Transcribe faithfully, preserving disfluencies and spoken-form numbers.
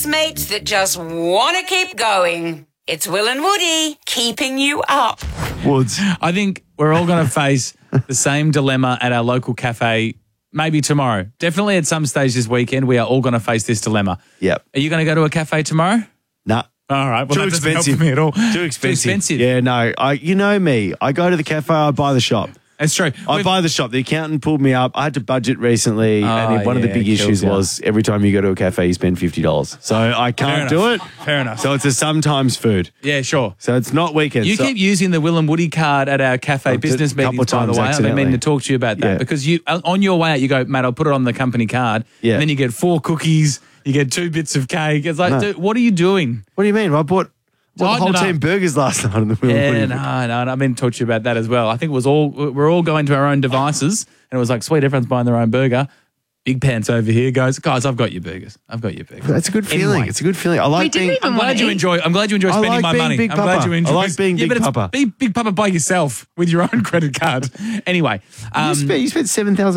business mates that just want to keep going. It's Will and Woody keeping you up. Woods. I think we're all going to face the same dilemma at our local cafe maybe tomorrow. Definitely at some stage this weekend, we are all going to face this dilemma. Yep. Are you going to go to a cafe tomorrow? Nah. All right. Well, Too that doesn't help expensive. me at all. Too expensive. Too expensive. Yeah, no. I, you know me. I go to the cafe, I buy the shop. That's true. I We've- buy the shop. The accountant pulled me up. I had to budget recently, Oh, and one of the yeah, big kills issues you. was every time you go to a cafe, you spend fifty dollars. So I can't Fair do it. enough. Fair enough. So it's a sometimes food. Yeah, sure. So it's not weekends. You So- keep using the Will and Woody card at our cafe I've business did a couple meetings, by the times way. I've been accidentally. meaning to talk to you about that Yeah. because you on your way out, you go, mate, I'll put it on the company card. Yeah. And then you get four cookies, you get two bits of cake. It's like, No. dude, what are you doing? What do you mean? I bought, bought the Tighten whole it team up. burgers last night on the Will and Yeah, Woody. no, no, no, I've been talking to you about that as well. I think it was all, we're all going to our own devices and it was like, sweet, everyone's buying their own burger. Big Pants over here goes, guys, I've got your burgers. I've got your burgers. That's a good feeling. Anyway. It's a good feeling. I like We didn't being. even I'm want glad to you eat. enjoy. I'm glad you enjoy I spending like my being money. Big I'm glad Papa. you I enjoy. like being yeah, Big but it's Papa. Be Big Papa by yourself with your own credit card. Anyway, um, you spent, you spent seven thousand